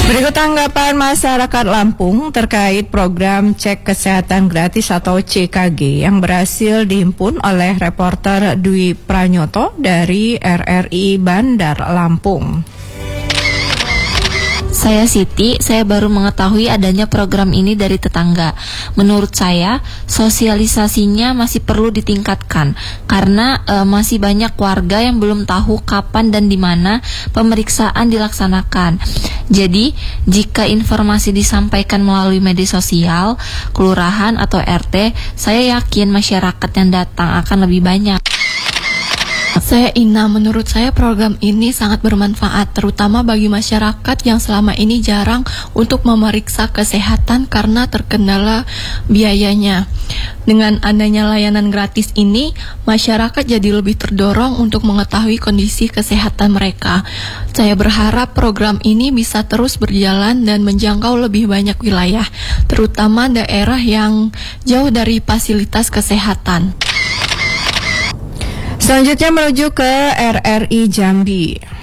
Berikut tanggapan masyarakat Lampung terkait program cek kesehatan gratis atau CKG yang berhasil dihimpun oleh reporter Dwi Pranyoto dari RRI Bandar Lampung. Saya Siti, saya baru mengetahui adanya program ini dari tetangga. Menurut saya, sosialisasinya masih perlu ditingkatkan karena masih banyak warga yang belum tahu kapan dan di mana pemeriksaan dilaksanakan. Jadi, jika informasi disampaikan melalui media sosial, kelurahan atau RT, saya yakin masyarakat yang datang akan lebih banyak. Saya Ina, menurut saya program ini sangat bermanfaat, terutama bagi masyarakat yang selama ini jarang untuk memeriksa kesehatan karena terkendala biayanya. Dengan adanya layanan gratis ini, masyarakat jadi lebih terdorong untuk mengetahui kondisi kesehatan mereka. Saya berharap program ini bisa terus berjalan dan menjangkau lebih banyak wilayah, terutama daerah yang jauh dari fasilitas kesehatan. Selanjutnya menuju ke RRI Jambi.